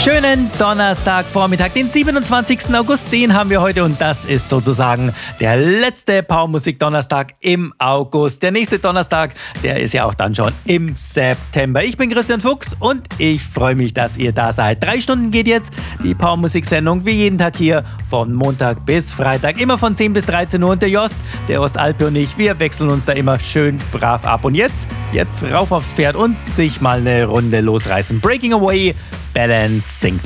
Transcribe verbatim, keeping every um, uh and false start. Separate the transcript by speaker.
Speaker 1: Schönen Donnerstagvormittag, den siebenundzwanzigsten August, den haben wir heute und das ist sozusagen der letzte Powermusik-Donnerstag im August. Der nächste Donnerstag, der ist ja auch dann schon im September. Ich bin Christian Fuchs und ich freue mich, dass ihr da seid. Drei Stunden geht jetzt die Powermusik-Sendung wie jeden Tag hier von Montag bis Freitag, immer von zehn bis dreizehn Uhr und der Jost, der Ostalpe und ich, wir wechseln uns da immer schön brav ab. Und jetzt, jetzt rauf aufs Pferd und sich mal eine Runde losreißen. Breaking Away, Balance singt.